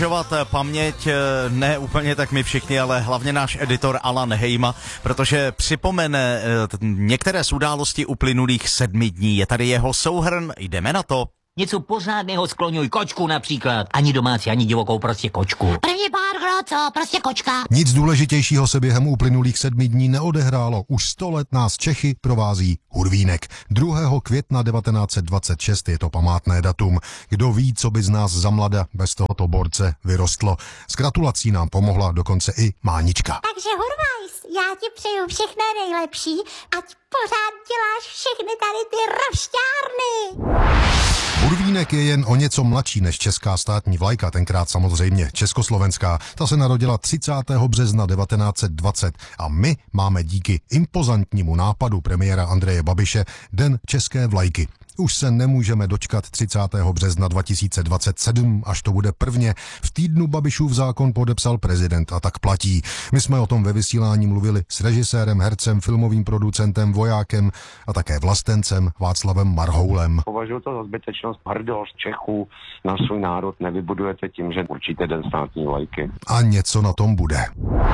Paměť ne úplně tak my všichni, ale hlavně náš editor Alan Hejma, protože připomene některé z událostí uplynulých 7 dní. Je tady jeho souhrn, jdeme na to. Něco pořádného skloňuj, kočku například. Ani domácí, ani divokou, prostě kočku. První pár co? Prostě kočka. Nic důležitějšího se během uplynulých 7 dní neodehrálo. Už 100 let nás Čechy provází Hurvínek. 2. května 1926 je to památné datum. Kdo ví, co by z nás za mlada bez tohoto borce vyrostlo. S gratulací nám pomohla dokonce i Mánička. Takže Hurvajs, já ti přeju všechno nejlepší, ať pořád děláš všechny tady ty rošťárny. Hurvínek je jen o něco mladší než česká státní vlajka, tenkrát samozřejmě československá. Ta se narodila 30. března 1920 a my máme díky impozantnímu nápadu premiéra Andreje Babiše Den české vlajky. Už se nemůžeme dočkat 30. března 2027, až to bude prvně. V týdnu Babišův zákon podepsal prezident a tak platí. My jsme o tom ve vysílání mluvili s režisérem, hercem, filmovým producentem, vojákem a také vlastencem Václavem Marhoulem. Považuji to za zbytečnost, hrdost Čechů na svůj národ nevybudujete tím, že určíte den státní vlajky. A něco na tom bude.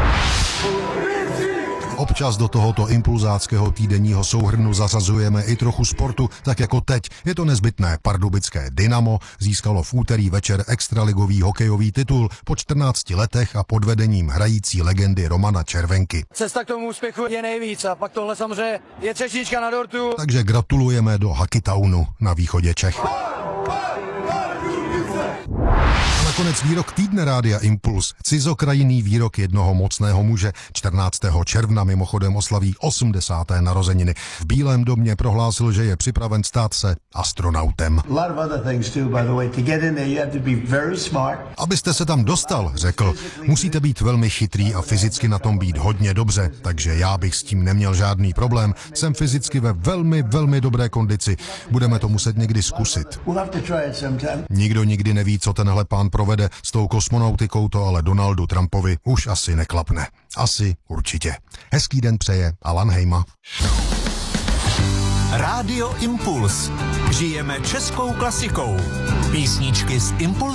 Občas do tohoto impulzáckého týdenního souhrnu zařazujeme i trochu sportu, tak jako teď. Je to nezbytné. Pardubické Dynamo získalo v úterý večer extraligový hokejový titul po 14 letech a pod vedením hrající legendy Romana Červenky. Cesta k tomu úspěchu je nejvíc a pak tohle samozřejmě je třešnička na dortu. Takže gratulujeme do Hockeytownu na východě Čech. Nakonec výrok týdne Rádia Impuls, cizokrajinný výrok jednoho mocného muže. 14. června mimochodem oslaví 80. narozeniny. V Bílém domě prohlásil, že je připraven stát se astronautem. Abyste se tam dostal, řekl, musíte být velmi chytrý a fyzicky na tom být hodně dobře, takže já bych s tím neměl žádný problém. Jsem fyzicky ve velmi dobré kondici. Budeme to muset někdy zkusit. Nikdo nikdy neví, co tenhle pán provede s tou kosmonautikou, to ale Donaldu Trumpovi už asi neklapne. Asi určitě. Hezký den přeje Alan Hejma. Rádio Impuls. Žijeme českou klasikou. Písničky z Impulsu.